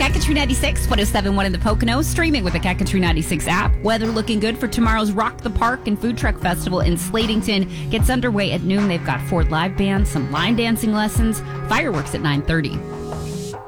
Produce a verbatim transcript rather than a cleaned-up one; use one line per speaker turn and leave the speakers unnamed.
Cat Country ninety-six, one oh seven point one in the Poconos, streaming with the Cat Country ninety-six app. Weather looking good for tomorrow's Rock the Park and Food Truck Festival in Slatington. Gets underway at noon. They've got Ford Live Band, some line dancing lessons, fireworks at nine thirty.